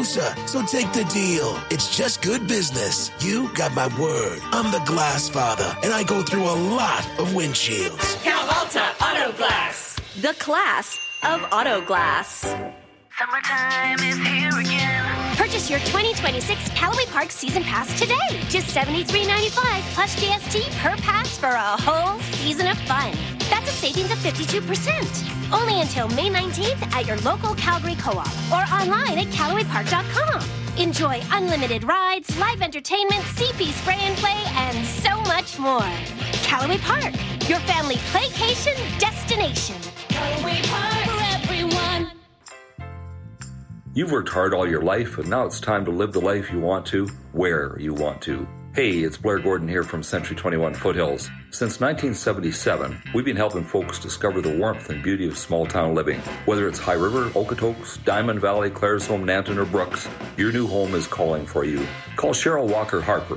closer, so take the deal. It's just good business. You got my word. I'm the glass father, and I go through a lot of windshields. Cal Alta Auto Glass. The class of auto glass. Summertime is here again. Purchase your 2026 Callaway Park Season Pass today. Just $73.95 plus GST per pass for a whole season of fun. That's a savings of 52%. Only until May 19th at your local Calgary Co-op or online at CallawayPark.com. Enjoy unlimited rides, live entertainment, CP spray and play, and so much more. Callaway Park, your family playcation destination. Callaway Park for everyone. You've worked hard all your life, and now it's time to live the life you want to, where you want to. Hey, it's Blair Gordon here from Century 21 Foothills. Since 1977, we've been helping folks discover the warmth and beauty of small-town living. Whether it's High River, Okotoks, Diamond Valley, Claresholm, Nanton, or Brooks, your new home is calling for you. Call Cheryl Walker Harper,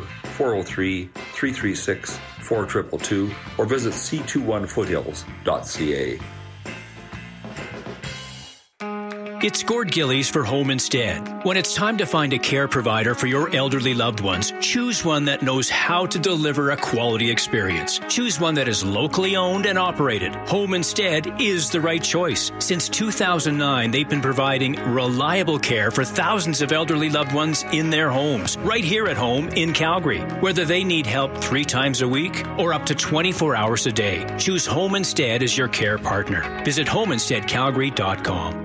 403-336-4222, or visit c21foothills.ca. It's Gord Gillies for Home Instead. When it's time to find a care provider for your elderly loved ones, choose one that knows how to deliver a quality experience. Choose one that is locally owned and operated. Home Instead is the right choice. Since 2009, they've been providing reliable care for thousands of elderly loved ones in their homes, right here at home in Calgary. Whether they need help 3 times a week or up to 24 hours a day, choose Home Instead as your care partner. Visit homeinsteadcalgary.com.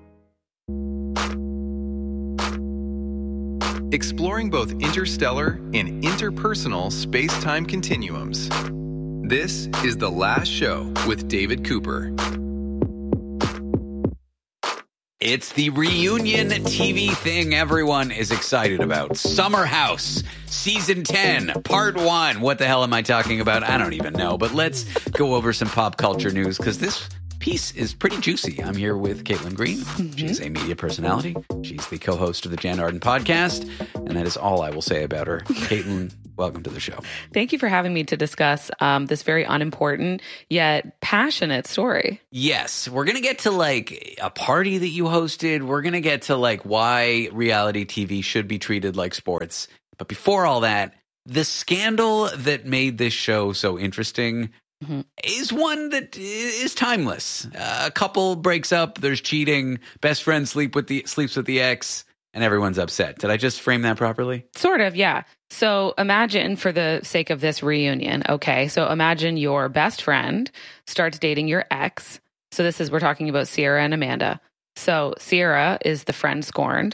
Exploring both interstellar and interpersonal space-time continuums. This is The Last Show with David Cooper. It's the reunion TV thing everyone is excited about. Summer House, Season 10, Part 1. What the hell am I talking about? I don't even know. But let's go over some pop culture news, because this piece is pretty juicy. I'm here with Caitlin Green. She's a media personality. She's the co-host of the Jan Arden podcast, and that is all I will say about her. Caitlin, welcome to the show. Thank you for having me to discuss this very unimportant yet passionate story. Yes, we're going to get to like a party that you hosted. We're going to get to like why reality TV should be treated like sports. But before all that, the scandal that made this show so interesting is one that is timeless. A couple breaks up, there's cheating, best friend sleeps with the ex, and everyone's upset. Did I just frame that properly? Sort of, yeah. So imagine, for the sake of this reunion, okay, so imagine your best friend starts dating your ex. So we're talking about Sierra and Amanda. So Sierra is the friend scorned.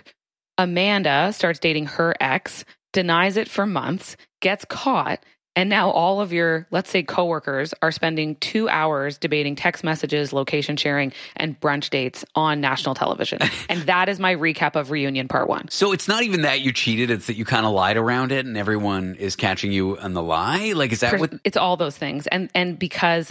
Amanda starts dating her ex, denies it for months, gets caught. And now all of your, let's say, coworkers are spending 2 hours debating text messages, location sharing, and brunch dates on national television. And that is my recap of Reunion Part 1. So it's not even that you cheated, it's that you kind of lied around it and everyone is catching you on the lie? Like, is that what? It's all those things. And because,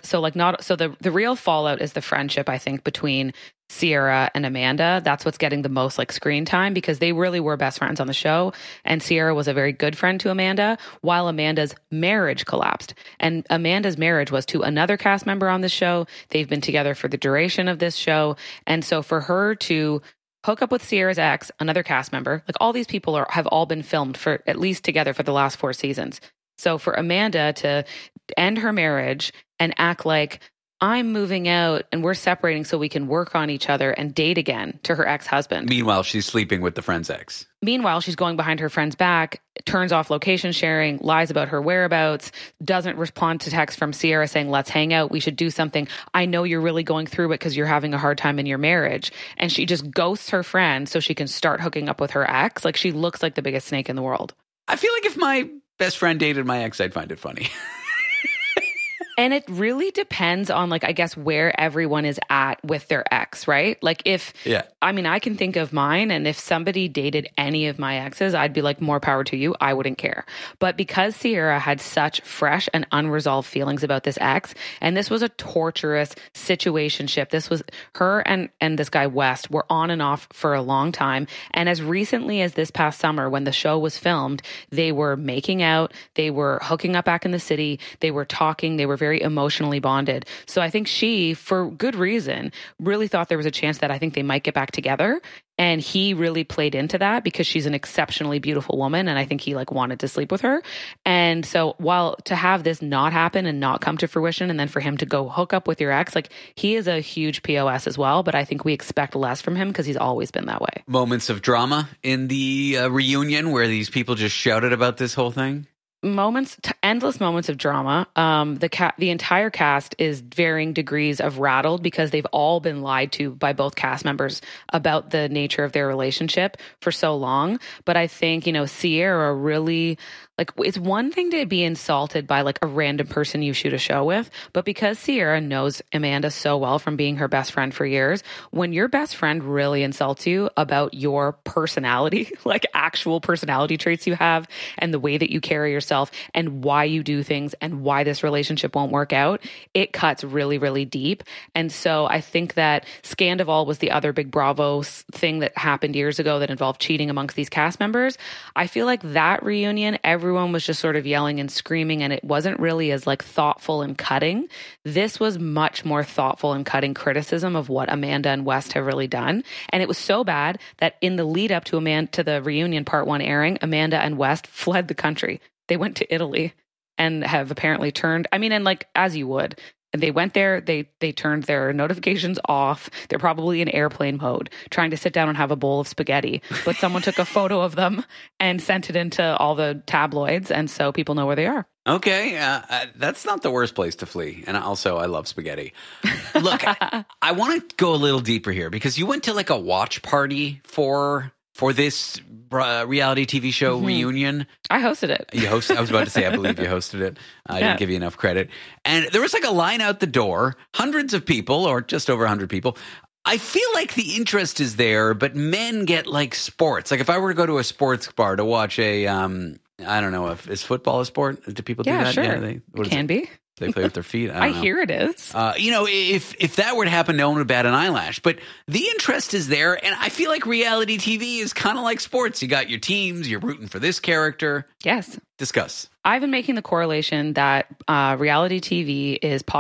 the real fallout is the friendship, I think, between Sierra and Amanda. That's what's getting the most like screen time, because they really were best friends on the show. And Sierra was a very good friend to Amanda, while Amanda's marriage collapsed. And Amanda's marriage was to another cast member on the show. They've been together for the duration of this show. And so for her to hook up with Sierra's ex, another cast member, like all these people have all been filmed for at least together for the last 4 seasons. So for Amanda to end her marriage and act like, I'm moving out and we're separating so we can work on each other and date again, to her ex-husband. Meanwhile, she's sleeping with the friend's ex. Meanwhile, she's going behind her friend's back, turns off location sharing, lies about her whereabouts, doesn't respond to text from Sierra saying, let's hang out, we should do something. I know you're really going through it because you're having a hard time in your marriage. And she just ghosts her friend so she can start hooking up with her ex. Like, she looks like the biggest snake in the world. I feel like if my best friend dated my ex, I'd find it funny. And it really depends on, like, I guess, where everyone is at with their ex, right? Like, I mean, I can think of mine, and if somebody dated any of my exes, I'd be like, more power to you. I wouldn't care. But because Sierra had such fresh and unresolved feelings about this ex, and this was a torturous situationship, this was her and this guy West were on and off for a long time. And as recently as this past summer, when the show was filmed, they were making out, they were hooking up back in the city, they were talking, they were very emotionally bonded. So I think she, for good reason, really thought there was a chance that I think they might get back together. And he really played into that because she's an exceptionally beautiful woman. And I think he like wanted to sleep with her. And so while to have this not happen and not come to fruition, and then for him to go hook up with your ex, like he is a huge POS as well. But I think we expect less from him because he's always been that way. Moments of drama in the reunion where these people just shouted about this whole thing? Endless moments of drama. The entire cast is varying degrees of rattled because they've all been lied to by both cast members about the nature of their relationship for so long. But I think, Sierra really, like, it's one thing to be insulted by like a random person you shoot a show with, but because Sierra knows Amanda so well from being her best friend for years, when your best friend really insults you about your personality, like actual personality traits you have and the way that you carry yourself and why you do things and why this relationship won't work out, it cuts really, really deep. And so I think that Scandival was the other big Bravo thing that happened years ago that involved cheating amongst these cast members. I feel like that reunion, everyone was just sort of yelling and screaming, and it wasn't really as like thoughtful and cutting. This was much more thoughtful and cutting criticism of what Amanda and West have really done. And it was so bad that in the lead up to the reunion part 1 airing, Amanda and West fled the country. They went to Italy and have apparently turned, and like, as you would, and they went there, they turned their notifications off. They're probably in airplane mode, trying to sit down and have a bowl of spaghetti. But someone took a photo of them and sent it into all the tabloids. And so people know where they are. Okay, that's not the worst place to flee. And also, I love spaghetti. Look, I want to go a little deeper here because you went to like a watch party for this reality TV show reunion. I hosted it. I was about to say, I believe you hosted it. I didn't give you enough credit. And there was like a line out the door, hundreds of people or just over 100 people. I feel like the interest is there, but men get like sports. Like if I were to go to a sports bar to watch I don't know, is football a sport? Do people do that? Sure. Yeah, it can be. They play with their feet. I don't know. Hear it is. If that were to happen, no one would bat an eyelash. But the interest is there, and I feel like reality TV is kind of like sports. You got your teams, you're rooting for this character. Yes. Discuss. I've been making the correlation that reality TV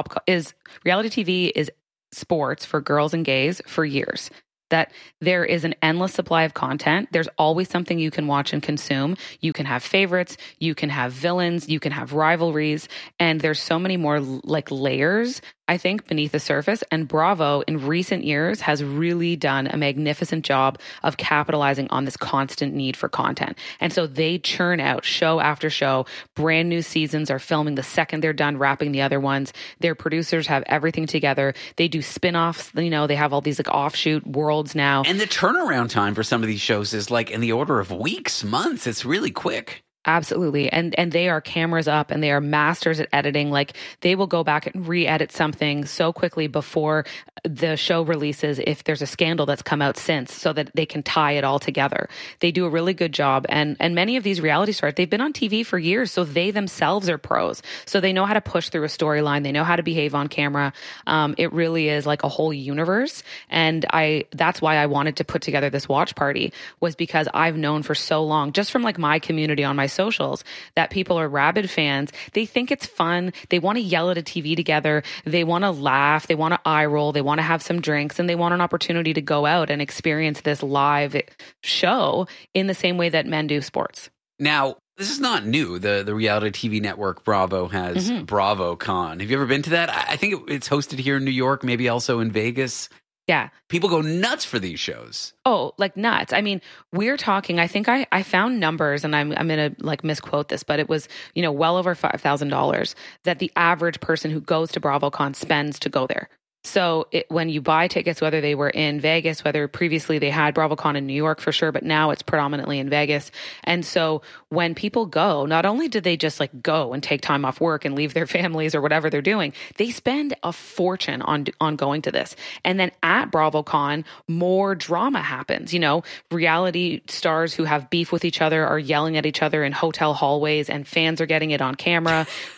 is sports for girls and gays for years. That there is an endless supply of content. There's always something you can watch and consume. You can have favorites, you can have villains, you can have rivalries, and there's so many more like layers, I think, beneath the surface. And Bravo in recent years has really done a magnificent job of capitalizing on this constant need for content. And so they churn out show after show. Brand new seasons are filming the second they're done wrapping the other ones. Their producers have everything together. They do spin-offs. They have all these like offshoot worlds now. And the turnaround time for some of these shows is like in the order of weeks, months. It's really quick. Absolutely. And they are cameras up and they are masters at editing. Like they will go back and re-edit something so quickly before the show releases if there's a scandal that's come out since so that they can tie it all together. They do a really good job. And many of these reality stars, they've been on TV for years, so they themselves are pros. So they know how to push through a storyline. They know how to behave on camera. It really is like a whole universe. And that's why I wanted to put together this watch party, was because I've known for so long, just from like my community on my socials, that people are rabid fans. They think it's fun. They want to yell at a TV together. They want to laugh. They want to eye roll. They want to have some drinks, and they want an opportunity to go out and experience this live show in the same way that men do sports. Now, this is not new. The reality TV network Bravo has BravoCon. Have you ever been to that? I think it's hosted here in New York, maybe also in Vegas. Yeah. People go nuts for these shows. Oh, like nuts. I mean, we're talking, I think I found numbers, and I'm going to like misquote this, but it was, well over $5,000 that the average person who goes to BravoCon spends to go there. So when you buy tickets, whether they were in Vegas, whether previously they had BravoCon in New York for sure, but now it's predominantly in Vegas. And so when people go, not only do they just like go and take time off work and leave their families or whatever they're doing, they spend a fortune on going to this. And then at BravoCon, more drama happens. Reality stars who have beef with each other are yelling at each other in hotel hallways, and fans are getting it on camera.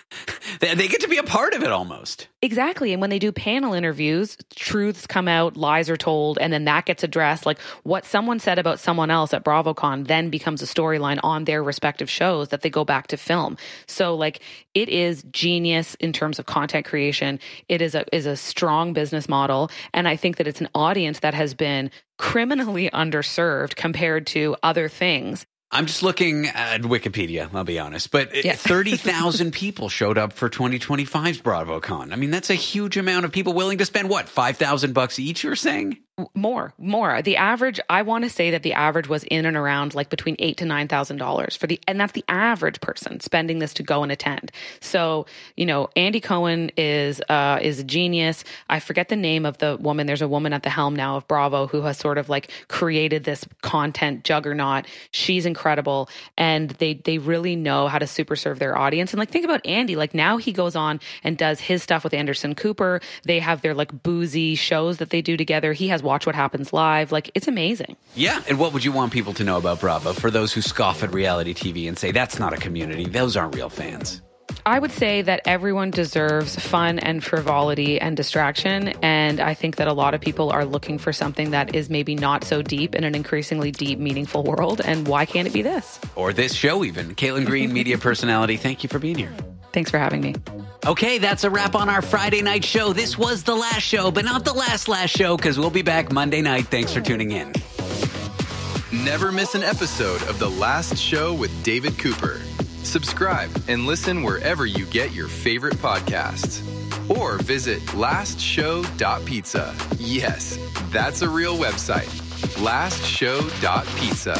They get to be a part of it almost. Exactly. And when they do panel interviews, truths come out, lies are told, and then that gets addressed. Like what someone said about someone else at BravoCon then becomes a storyline on their respective shows that they go back to film. So like it is genius in terms of content creation. It is a strong business model. And I think that it's an audience that has been criminally underserved compared to other things. I'm just looking at Wikipedia, I'll be honest, but 30,000 people showed up for 2025's BravoCon. I mean, that's a huge amount of people willing to spend, what, $5,000 each, you're saying? More. The average, I want to say that the average was in and around like between $8,000 to $9,000 and that's the average person spending this to go and attend. So, Andy Cohen is a genius. I forget the name of the woman. There's a woman at the helm now of Bravo who has sort of like created this content juggernaut. She's incredible. And they really know how to super serve their audience. And like, think about Andy, like now he goes on and does his stuff with Anderson Cooper. They have their like boozy shows that they do together. He has Watch What Happens Live. Like, it's amazing. Yeah. And what would you want people to know about Bravo for those who scoff at reality TV and say that's not a community? Those aren't real fans. I would say that everyone deserves fun and frivolity and distraction. And I think that a lot of people are looking for something that is maybe not so deep in an increasingly deep, meaningful world. And why can't it be this? Or this show even. Caitlin Green, media personality, thank you for being here. Thanks for having me. Okay, that's a wrap on our Friday night show. This was the last show, but not the last show, because we'll be back Monday night. Thanks for tuning in. Never miss an episode of The Last Show with David Cooper. Subscribe and listen wherever you get your favorite podcasts. Or visit lastshow.pizza. Yes, that's a real website. lastshow.pizza.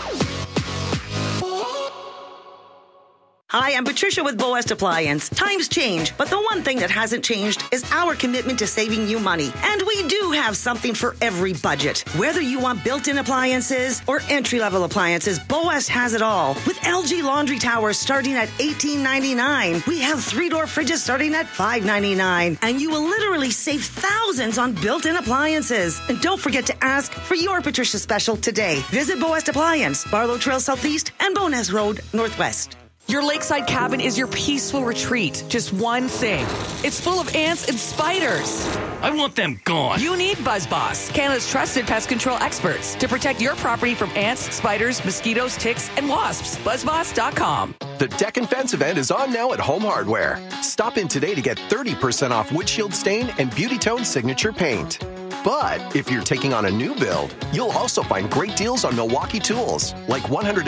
Hi, I'm Patricia with Boest Appliance. Times change, but the one thing that hasn't changed is our commitment to saving you money. And we do have something for every budget. Whether you want built-in appliances or entry-level appliances, Boest has it all. With LG laundry towers starting at $18.99, we have 3-door fridges starting at $5.99, and you will literally save thousands on built-in appliances. And don't forget to ask for your Patricia special today. Visit Boest Appliance, Barlow Trail Southeast and Bowness Road Northwest. Your lakeside cabin is your peaceful retreat. Just one thing. It's full of ants and spiders. I want them gone. You need BuzzBoss, Canada's trusted pest control experts, to protect your property from ants, spiders, mosquitoes, ticks, and wasps. BuzzBoss.com. The Deck and Fence event is on now at Home Hardware. Stop in today to get 30% off windshield stain and Beauty Tone signature paint. But if you're taking on a new build, you'll also find great deals on Milwaukee tools, like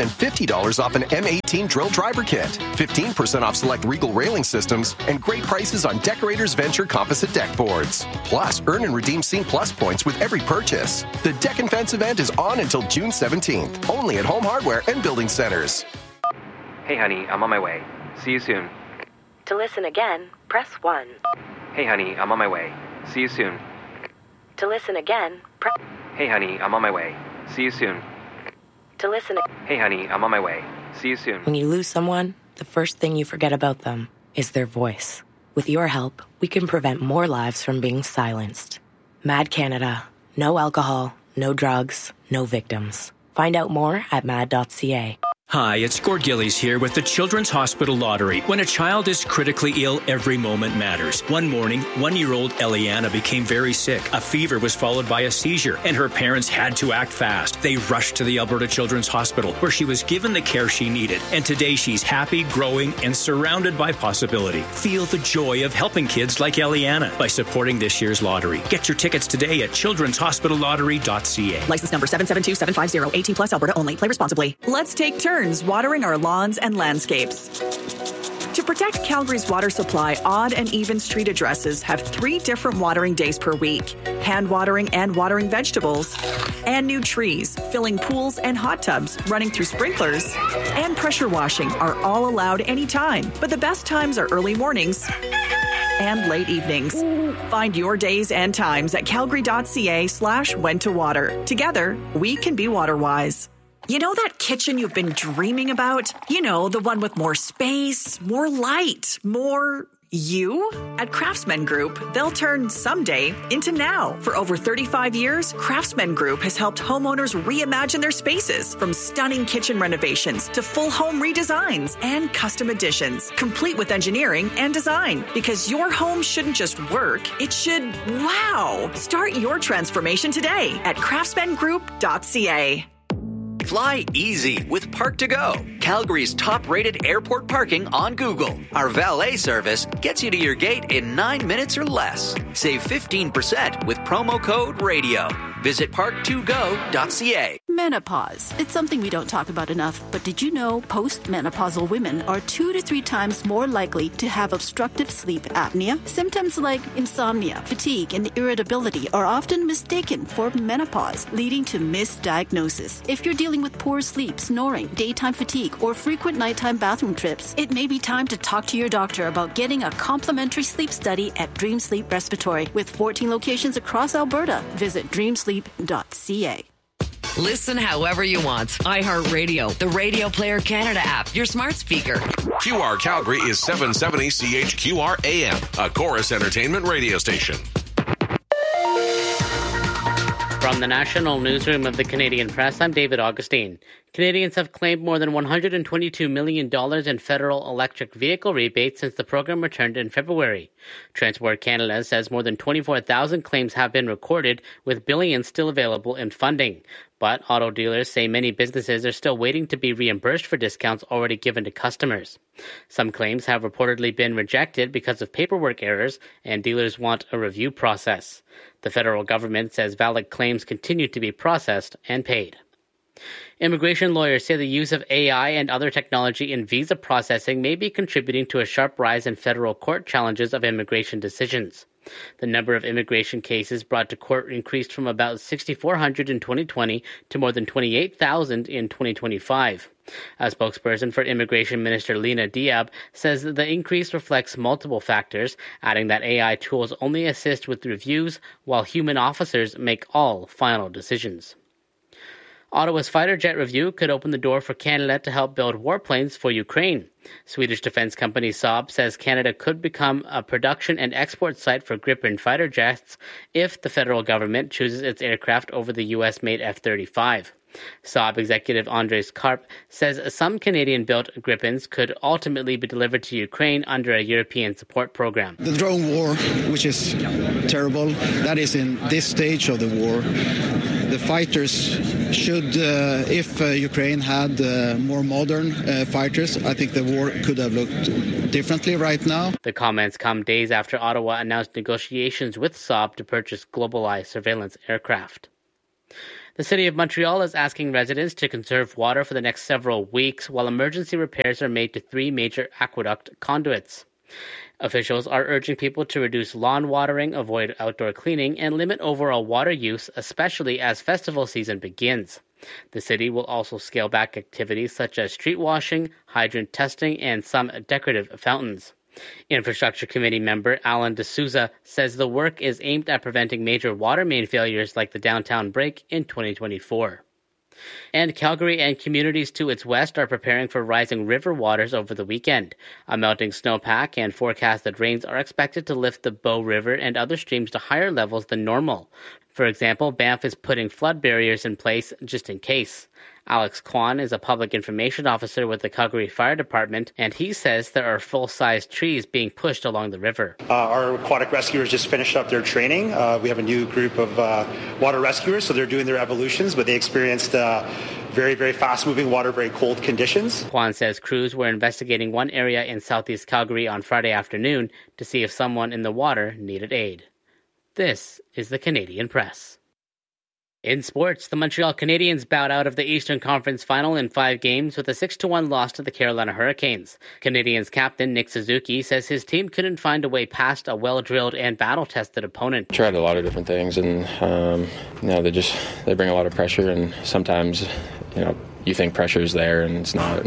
$150 off an M18 drill driver kit, 15% off select Regal railing systems, and great prices on Decorators Venture composite deck boards. Plus, earn and redeem Scene Plus points with every purchase. The Deck and Fence event is on until June 17th, only at Home Hardware and Building Centers. Hey, honey, I'm on my way. See you soon. To listen again, press 1. Hey, honey, I'm on my way. See you soon. To listen again, press... Hey, honey, I'm on my way. See you soon. To listen... Hey, honey, I'm on my way. See you soon. When you lose someone, the first thing you forget about them is their voice. With your help, we can prevent more lives from being silenced. MAD Canada. No alcohol, no drugs, no victims. Find out more at mad.ca. Hi, it's Gord Gillies here with the Children's Hospital Lottery. When a child is critically ill, every moment matters. One morning, 1-year-old Eliana became very sick. A fever was followed by a seizure, and her parents had to act fast. They rushed to the Alberta Children's Hospital, where she was given the care she needed. And today, she's happy, growing, and surrounded by possibility. Feel the joy of helping kids like Eliana by supporting this year's lottery. Get your tickets today at childrenshospitallottery.ca. License number 772750, 18 plus, Alberta only. Play responsibly. Let's take turns watering our lawns and landscapes. To protect Calgary's water supply, odd and even street addresses have 3 different watering days per week. Hand watering and watering vegetables. And new trees, filling pools and hot tubs, running through sprinklers. And pressure washing are all allowed anytime. But the best times are early mornings and late evenings. Find your days and times at calgary.ca/when to water. Together, we can be water wise. You know that kitchen you've been dreaming about? You know, the one with more space, more light, more You? At Craftsman Group, they'll turn someday into now. For over 35 years, Craftsman Group has helped homeowners reimagine their spaces, from stunning kitchen renovations to full home redesigns and custom additions, complete with engineering and design. Because your home shouldn't just work, it should wow. Start your transformation today at craftsmangroup.ca. Fly easy with Park2Go, Calgary's top-rated airport parking on Google. Our valet service gets you to your gate in 9 minutes or less. Save 15% with promo code RADIO. Visit park2go.ca. Menopause. It's something we don't talk about enough, but did you know postmenopausal women are 2 to 3 times more likely to have obstructive sleep apnea? Symptoms like insomnia, fatigue, and irritability are often mistaken for menopause, leading to misdiagnosis. If you're dealing with poor sleep, snoring, daytime fatigue, or frequent nighttime bathroom trips, it may be time to talk to your doctor about getting a complimentary sleep study at Dream Sleep Respiratory. With 14 locations across Alberta, visit dreamsleep.ca. Listen however you want. iHeartRadio, the Radio Player Canada app, your smart speaker. QR Calgary is 770 CHQR AM, a Chorus Entertainment radio station. From the National Newsroom of the Canadian Press, I'm David Augustine. Canadians have claimed more than $122 million in federal electric vehicle rebates since the program returned in February. Transport Canada says more than 24,000 claims have been recorded, with billions still available in funding. But auto dealers say many businesses are still waiting to be reimbursed for discounts already given to customers. Some claims have reportedly been rejected because of paperwork errors, and dealers want a review process. The federal government says valid claims continue to be processed and paid. Immigration lawyers say the use of AI and other technology in visa processing may be contributing to a sharp rise in federal court challenges of immigration decisions. The number of immigration cases brought to court increased from about 6,400 in 2020 to more than 28,000 in 2025. A spokesperson for Immigration Minister Lena Diab says that the increase reflects multiple factors, adding that AI tools only assist with reviews, while human officers make all final decisions. Ottawa's fighter jet review could open the door for Canada to help build warplanes for Ukraine. Swedish defense company Saab says Canada could become a production and export site for Gripen fighter jets if the federal government chooses its aircraft over the U.S.-made F-35. Saab executive Andres Karp says some Canadian-built Gripens could ultimately be delivered to Ukraine under a European support program. The drone war, which is terrible, that is in this stage of the war. The fighters should, if Ukraine had more modern fighters, I think the war could have looked differently right now. The comments come days after Ottawa announced negotiations with Saab to purchase GlobalEye surveillance aircraft. The City of Montreal is asking residents to conserve water for the next several weeks while emergency repairs are made to 3 major aqueduct conduits. Officials are urging people to reduce lawn watering, avoid outdoor cleaning, and limit overall water use, especially as festival season begins. The city will also scale back activities such as street washing, hydrant testing, and some decorative fountains. Infrastructure Committee member Alan D'Souza says the work is aimed at preventing major water main failures like the downtown break in 2024. And Calgary and communities to its west are preparing for rising river waters over the weekend. A melting snowpack and forecasted rains are expected to lift the Bow River and other streams to higher levels than normal. For example, Banff is putting flood barriers in place just in case. Alex Kwan is a public information officer with the Calgary Fire Department, and he says there are full-size trees being pushed along the river. Our aquatic rescuers just finished up their training. We have a new group of water rescuers, so they're doing their evolutions, but they experienced very, very fast-moving water, very cold conditions. Kwan says crews were investigating one area in southeast Calgary on Friday afternoon to see if someone in the water needed aid. This is the Canadian Press. In sports, the Montreal Canadiens bowed out of the Eastern Conference Final in 5 games with a 6-1 loss to the Carolina Hurricanes. Canadiens captain Nick Suzuki says his team couldn't find a way past a well-drilled and battle-tested opponent. Tried a lot of different things, and they bring a lot of pressure, and sometimes you think pressure's there and it's not,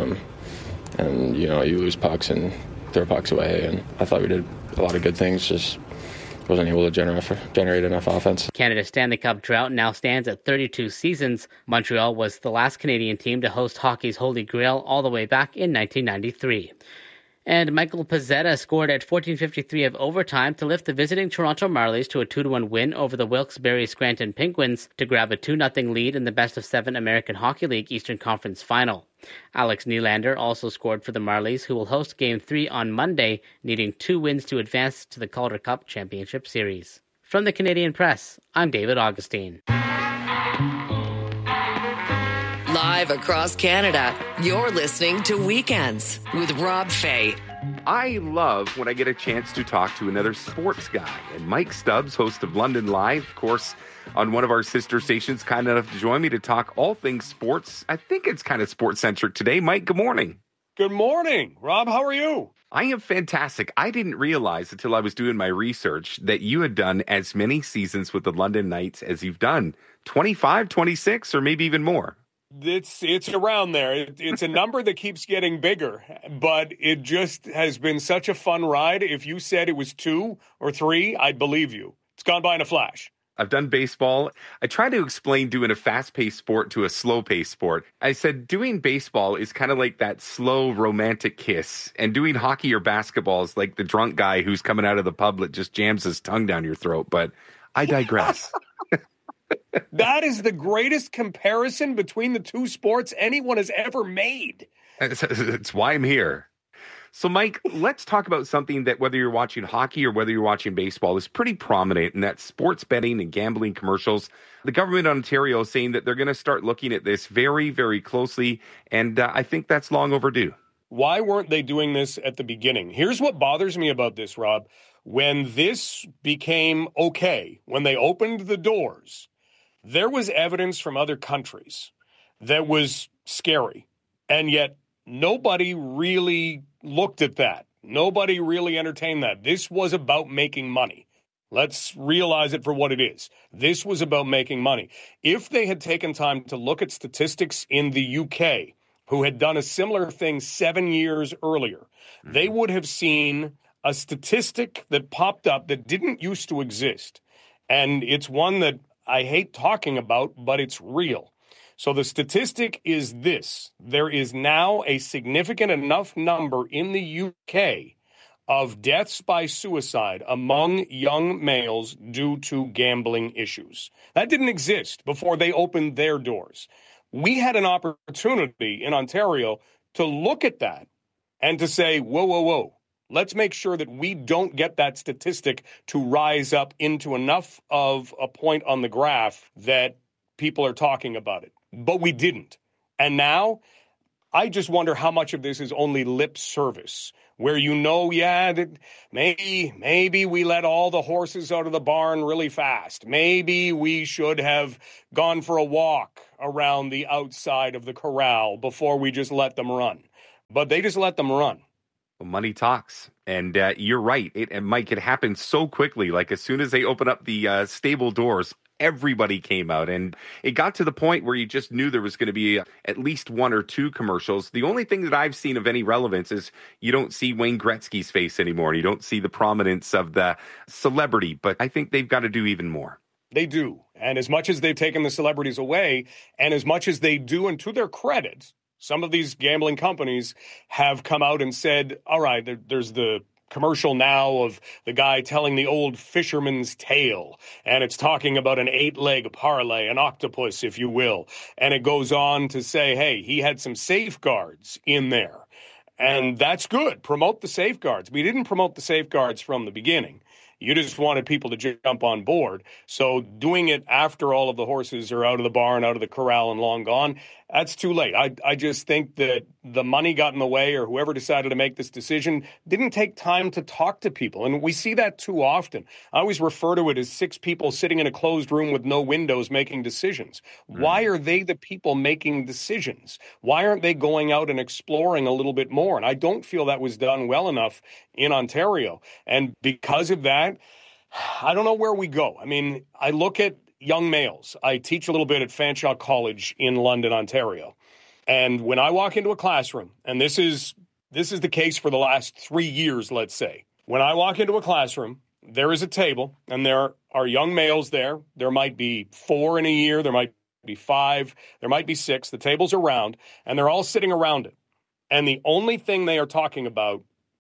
and you lose pucks and throw pucks away. And I thought we did a lot of good things, just wasn't able to generate enough offense. Canada's Stanley Cup drought now stands at 32 seasons. Montreal was the last Canadian team to host hockey's Holy Grail all the way back in 1993. And Michael Pezzetta scored at 14:53 of overtime to lift the visiting Toronto Marlies to a 2-1 win over the Wilkes-Barre Scranton Penguins to grab a 2-0 lead in the best-of-7 American Hockey League Eastern Conference Final. Alex Nylander also scored for the Marlies, who will host Game 3 on Monday, needing 2 wins to advance to the Calder Cup Championship Series. From the Canadian Press, I'm David Augustine. Live across Canada, you're listening to Weekends with Rob Fay. I love when I get a chance to talk to another sports guy. And Mike Stubbs, host of London Live, of course, on one of our sister stations, kind enough to join me to talk all things sports. I think it's kind of sports-centric today. Mike, good morning. Good morning. Rob, how are you? I am fantastic. I didn't realize until I was doing my research that you had done as many seasons with the London Knights as you've done. 25, 26, or maybe even more. It's around there. It's a number that keeps getting bigger, but it just has been such a fun ride. If you said it was 2 or 3, I'd believe you. It's gone by in a flash. I've done baseball. I try to explain doing a fast-paced sport to a slow-paced sport. I said doing baseball is kind of like that slow romantic kiss, and doing hockey or basketball is like the drunk guy who's coming out of the pub that just jams his tongue down your throat. But I digress. That is the greatest comparison between the two sports anyone has ever made. It's why I'm here. So, Mike, let's talk about something that whether you're watching hockey or whether you're watching baseball is pretty prominent, and that's sports betting and gambling commercials. The government of Ontario is saying that they're going to start looking at this very, very closely, and I think that's long overdue. Why weren't they doing this at the beginning? Here's what bothers me about this, Rob. When this became okay, when they opened the doors, there was evidence from other countries that was scary, and yet nobody really looked at that. Nobody really entertained that. This was about making money. Let's realize it for what it is. This was about making money. If they had taken time to look at statistics in the UK, who had done a similar thing 7 years earlier, they would have seen a statistic that popped up that didn't used to exist. And it's one that I hate talking about, but it's real. So the statistic is this. There is now a significant enough number in the UK of deaths by suicide among young males due to gambling issues. That didn't exist before they opened their doors. We had an opportunity in Ontario to look at that and to say, whoa, whoa, whoa. Let's make sure that we don't get that statistic to rise up into enough of a point on the graph that people are talking about it. But we didn't. And now I just wonder how much of this is only lip service, where that maybe we let all the horses out of the barn really fast. Maybe we should have gone for a walk around the outside of the corral before we just let them run. But they just let them run. Well, money talks. And you're right. Mike, it happened so quickly. Like as soon as they opened up the stable doors, everybody came out. And it got to the point where you just knew there was going to be at least 1 or 2 commercials. The only thing that I've seen of any relevance is you don't see Wayne Gretzky's face anymore. You don't see the prominence of the celebrity. But I think they've got to do even more. They do. And as much as they've taken the celebrities away, and as much as they do, and to their credit, some of these gambling companies have come out and said, all right, there's the commercial now of the guy telling the old fisherman's tale, and it's talking about an 8-leg parlay, an octopus, if you will. And it goes on to say, hey, he had some safeguards in there. And that's good. Promote the safeguards. We didn't promote the safeguards from the beginning. You just wanted people to jump on board. So doing it after all of the horses are out of the barn, out of the corral, and long gone, that's too late. I just think that the money got in the way, or whoever decided to make this decision didn't take time to talk to people. And we see that too often. I always refer to it as 6 people sitting in a closed room with no windows making decisions. Why are they the people making decisions? Why aren't they going out and exploring a little bit more? And I don't feel that was done well enough in Ontario. And because of that, I don't know where we go. I mean, I look at young males. I teach a little bit at Fanshawe College in London, Ontario. And when I walk into a classroom, and this is the case for the last 3 years, let's say. When I walk into a classroom, there is a table, and there are young males there. There might be 4 in a year. There might be 5. There might be 6. The tables are round, and they're all sitting around it. And the only thing they are talking about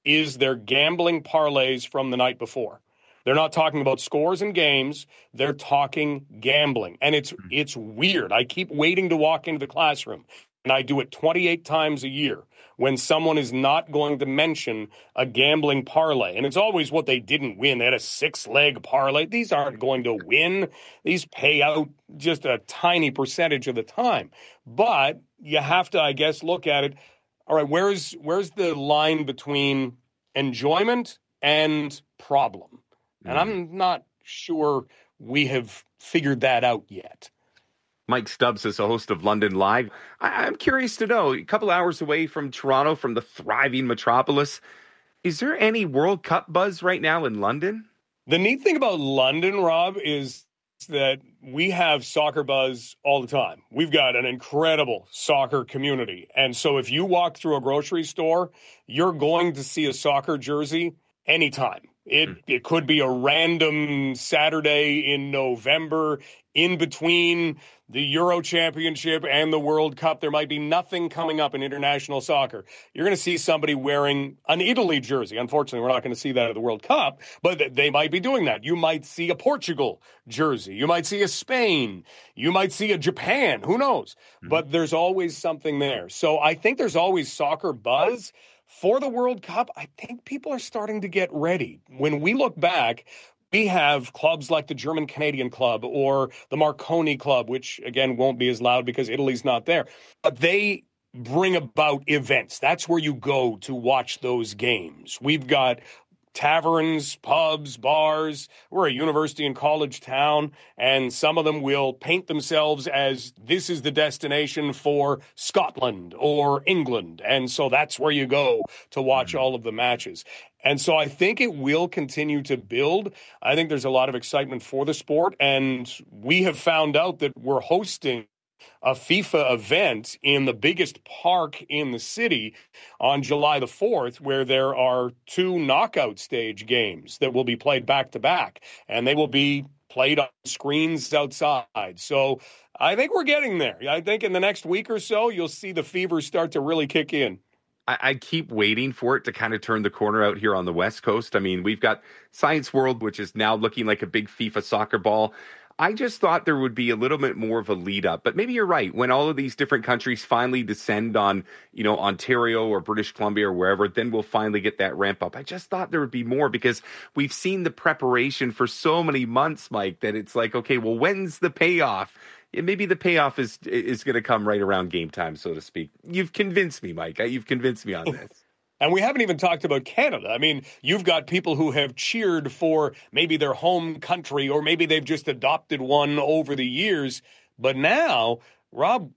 is their gambling parlays from the night before. They're not talking about scores and games. They're talking gambling. And it's weird. I keep waiting to walk into the classroom, and I do it 28 times a year when someone is not going to mention a gambling parlay. And it's always what they didn't win. They had a 6-leg parlay. These aren't going to win. These pay out just a tiny percentage of the time. But you have to, I guess, look at it. All right, where's the line between enjoyment and problem? And I'm not sure we have figured that out yet. Mike Stubbs is a host of London Live. I'm curious to know, a couple hours away from Toronto, from the thriving metropolis, is there any World Cup buzz right now in London? The neat thing about London, Rob, is that we have soccer buzz all the time. We've got an incredible soccer community. And so if you walk through a grocery store, you're going to see a soccer jersey anytime. It could be a random Saturday in November in between the Euro Championship and the World Cup. There might be nothing coming up in international soccer. You're going to see somebody wearing an Italy jersey. Unfortunately, we're not going to see that at the World Cup, but they might be doing that. You might see a Portugal jersey. You might see a Spain. You might see a Japan. Who knows? But there's always something there. So I think there's always soccer buzz. For the World Cup, I think people are starting to get ready. When we look back, we have clubs like the German Canadian Club or the Marconi Club, which, again, won't be as loud because Italy's not there. But they bring about events. That's where you go to watch those games. We've got taverns, pubs, bars. We're a university and college town, and some of them will paint themselves as this is the destination for Scotland or England. And so that's where you go to watch all of the matches. And so I think it will continue to build. I think there's a lot of excitement for the sport, and we have found out that we're hosting a FIFA event in the biggest park in the city on July the 4th, where there are 2 knockout stage games that will be played back to back, and they will be played on screens outside. So I think we're getting there. I think in the next week or so, you'll see the fever start to really kick in. I keep waiting for it to kind of turn the corner out here on the West Coast. I mean, we've got Science World, which is now looking like a big FIFA soccer ball. I just thought there would be a little bit more of a lead up, but maybe you're right. When all of these different countries finally descend on, Ontario or British Columbia or wherever, then we'll finally get that ramp up. I just thought there would be more because we've seen the preparation for so many months, Mike, that it's like, okay, well, when's the payoff? And maybe the payoff is going to come right around game time, so to speak. You've convinced me, Mike. You've convinced me on this. And we haven't even talked about Canada. I mean, you've got people who have cheered for maybe their home country, or maybe they've just adopted one over the years. But now, Rob,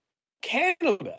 Canada,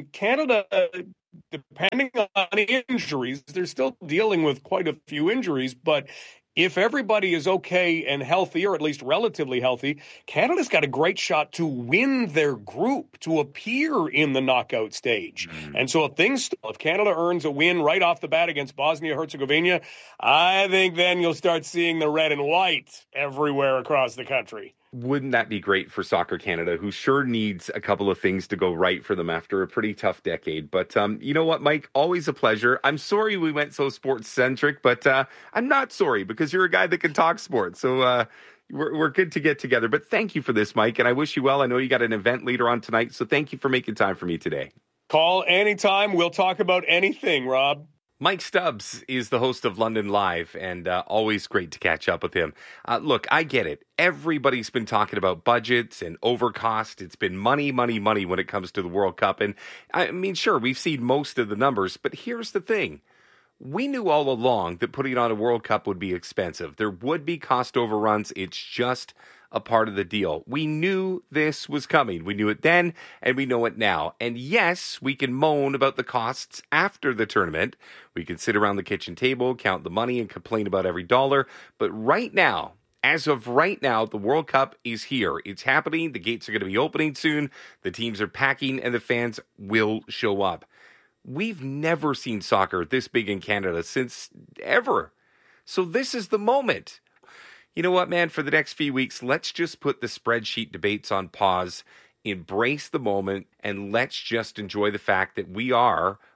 depending on injuries, they're still dealing with quite a few injuries. But if everybody is okay and healthy, or at least relatively healthy, Canada's got a great shot to win their group, to appear in the knockout stage. And so if Canada earns a win right off the bat against Bosnia-Herzegovina, I think then you'll start seeing the red and white everywhere across the country. Wouldn't that be great for Soccer Canada, who sure needs a couple of things to go right for them after a pretty tough decade? But you know what, Mike? Always a pleasure. I'm sorry we went so sports-centric, but I'm not sorry because you're a guy that can talk sports. So we're good to get together. But thank you for this, Mike, and I wish you well. I know you got an event later on tonight, so thank you for making time for me today. Call anytime. We'll talk about anything, Rob. Mike Stubbs is the host of London Live, and always great to catch up with him. Look, I get it. Everybody's been talking about budgets and overcost. It's been money, money, money when it comes to the World Cup. And I mean, sure, we've seen most of the numbers, but here's the thing. We knew all along that putting on a World Cup would be expensive. There would be cost overruns. It's just a part of the deal. We knew this was coming. We knew it then, and we know it now. And yes, we can moan about the costs after the tournament. We can sit around the kitchen table, count the money, and complain about every dollar. But right now, as of right now, the World Cup is here. It's happening. The gates are going to be opening soon. The teams are packing, and the fans will show up. We've never seen soccer this big in Canada since ever. So this is the moment. You know what, man? For the next few weeks, let's just put the spreadsheet debates on pause, embrace the moment, and let's just enjoy the fact that we are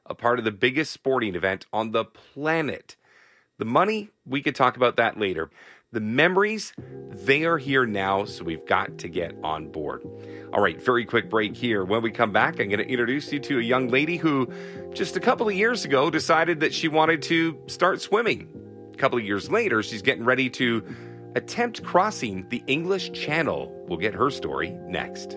a part of the biggest sporting event on the planet. The money, we could talk about that later. The memories, they are here now, so we've got to get on board. All right, very quick break here. When we come back, I'm going to introduce you to a young lady who just a couple of years ago decided that she wanted to start swimming. A couple of years later, she's getting ready to attempt crossing the English Channel. We'll get her story next.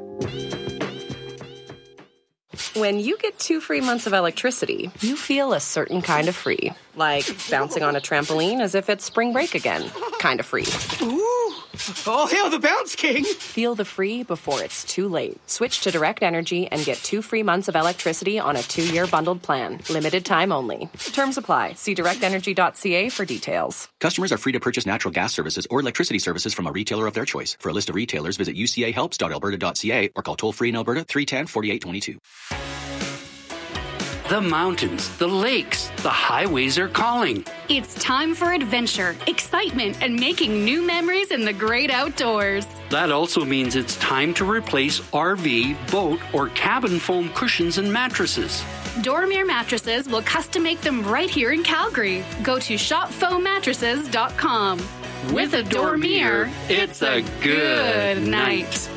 When you get 2 free months of electricity, you feel a certain kind of free. Like bouncing on a trampoline as if it's spring break again. Kind of free. Ooh! Oh, hail the bounce king! Feel the free before it's too late. Switch to Direct Energy and get 2 free months of electricity on a 2-year bundled plan. Limited time only. Terms apply. See directenergy.ca for details. Customers are free to purchase natural gas services or electricity services from a retailer of their choice. For a list of retailers, visit ucahelps.alberta.ca or call toll-free in Alberta 310-4822. The mountains, the lakes, the highways are calling. It's time for adventure, excitement, and making new memories in the great outdoors. That also means it's time to replace RV, boat, or cabin foam cushions and mattresses. Dormier Mattresses will custom make them right here in Calgary. Go to shopfoammattresses.com. With a Dormier, it's a good night.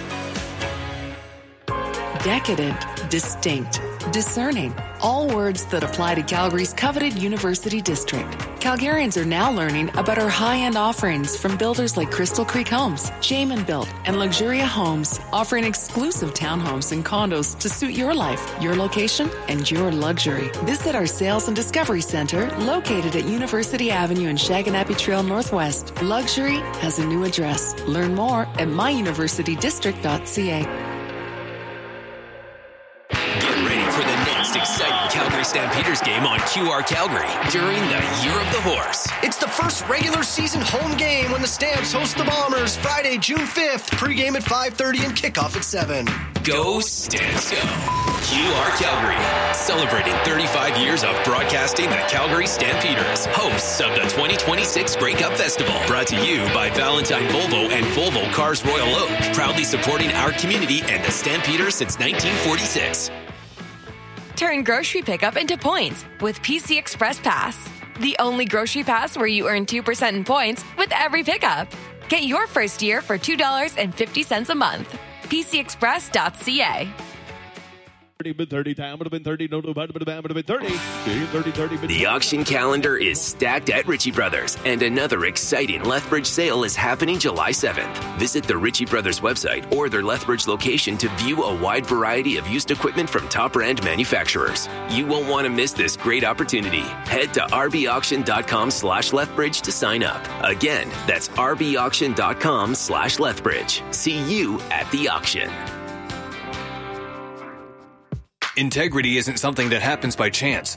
Decadent, distinct, discerning. All words that apply to Calgary's coveted University District. Calgarians are now learning about our high-end offerings from builders like Crystal Creek Homes, Jamin Built, and Luxuria Homes, offering exclusive townhomes and condos to suit your life, your location, and your luxury. Visit our Sales and Discovery Center, located at University Avenue and Shaganappi Trail Northwest. Luxury has a new address. Learn more at myuniversitydistrict.ca. Exciting Calgary Stampeders game on QR Calgary during the Year of the Horse. It's the first regular season home game when the Stamps host the Bombers Friday, June 5th. Pregame at 5:30 and kickoff at 7. Go Stamps Go! QR Calgary, celebrating 35 years of broadcasting the Calgary Stampeders, hosts of the 2026 Grey Cup Festival. Brought to you by Valentine Volvo and Volvo Cars Royal Oak, proudly supporting our community and the Stampeders since 1946. Turn grocery pickup into points with PC Express Pass. The only grocery pass where you earn 2% in points with every pickup. Get your first year for $2.50 a month. PCExpress.ca. 30 time would have been 30, no, would have been 30. 30. The auction calendar is stacked at Ritchie Brothers, and another exciting Lethbridge sale is happening July 7th. Visit the Ritchie Brothers website or their Lethbridge location to view a wide variety of used equipment from top-brand manufacturers. You won't want to miss this great opportunity. Head to rbauction.com/Lethbridge to sign up. Again, that's rbauction.com/Lethbridge. See you at the auction. Integrity isn't something that happens by chance.